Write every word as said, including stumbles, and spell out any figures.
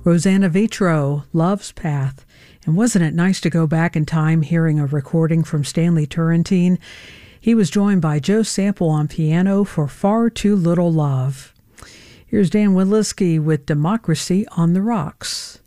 Rosanna Vitro, Love's Path. And wasn't it nice to go back in time hearing a recording from Stanley Turrentine? He was joined by Joe Sample on piano for Far Too Little Love. Here's Dan Wendliski with Democracy on the Rocks.